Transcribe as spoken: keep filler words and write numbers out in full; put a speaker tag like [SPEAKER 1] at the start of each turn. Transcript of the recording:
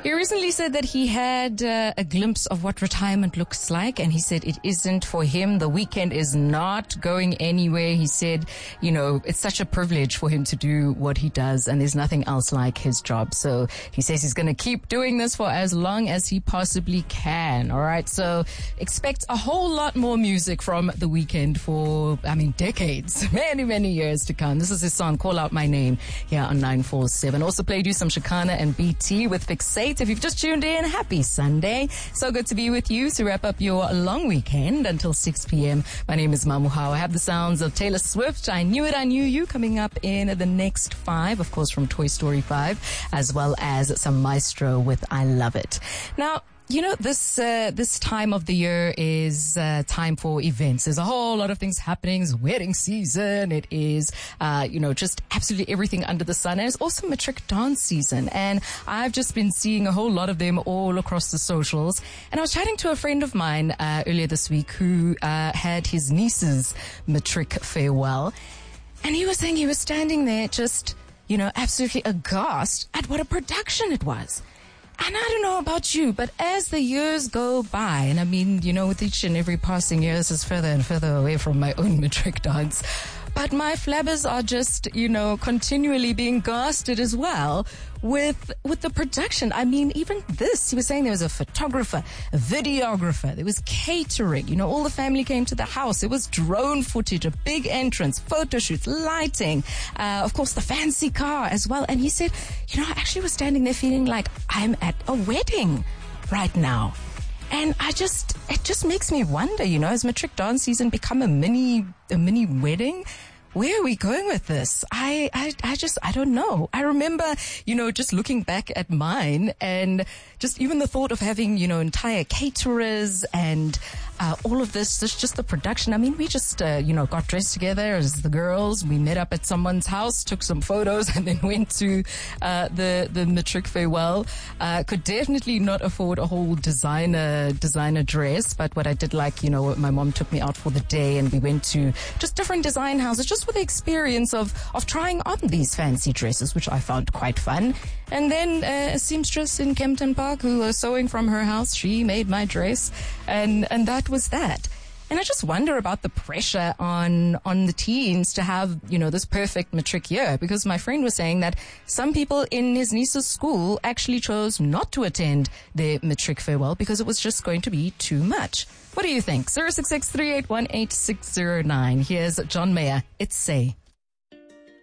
[SPEAKER 1] He recently said that he had uh, a glimpse of what retirement looks like, and he said it isn't for him. The weekend is not going anywhere. He said, you know, it's such a privilege for him to do what he does, and there's nothing else like his job. So he says he's going to keep doing this for as long as he possibly can. All right. So expect a whole lot more music from The Weeknd for, I mean, decades, many, many years to come. This is his song, Call Out My Name, here on nine four seven. Also played you some Shakana and B T with Fixate. If you've just tuned in, happy Sunday. So good to be with you to wrap up your long weekend until six p.m. My name is Mamuhao. I have the sounds of Taylor Swift. I Knew It, I Knew You coming up in the next five, of course, from Toy Story five, as well as some Maestro with I Love It. Now, you know, this uh, this time of the year is uh, time for events. There's a whole lot of things happening. It's wedding season. It is, uh, you know, just absolutely everything under the sun. And it's also matric dance season. And I've just been seeing a whole lot of them all across the socials. And I was chatting to a friend of mine uh, earlier this week who uh, had his niece's matric farewell. And he was saying he was standing there just, you know, absolutely aghast at what a production it was. And I don't know about you, but as the years go by, and I mean, you know, with each and every passing year, this is further and further away from my own matric dance. But my flabbers are just, you know, continually being gasted as well with with the production. I mean, even this, he was saying there was a photographer, a videographer, there was catering, you know, all the family came to the house. There was drone footage, a big entrance, photo shoots, lighting, uh, of course, the fancy car as well. And he said, you know, I actually was standing there feeling like I'm at a wedding right now. And I just, it just makes me wonder, you know, has matric dance season become a mini, a mini wedding? Where are we going with this? I, I, I just, I don't know. I remember, you know, just looking back at mine and just even the thought of having, you know, entire caterers and, uh, all of this, just, just the production. I mean, we just, uh, you know, got dressed together as the girls. We met up at someone's house, took some photos and then went to, uh, the, the matric farewell. Uh, could definitely not afford a whole designer, designer dress. But what I did like, you know, my mom took me out for the day and we went to just different design houses, just for the experience of, of trying on these fancy dresses, which I found quite fun. And then uh, a seamstress in Kempton Park who was sewing from her house, she made my dress, and, and that was that. And I just wonder about the pressure on, on the teens to have, you know, this perfect matric year, because my friend was saying that some people in his niece's school actually chose not to attend their matric farewell because it was just going to be too much. What do you think? zero six six, three eight one, eight six zero nine. Here's John Mayer. It's Say.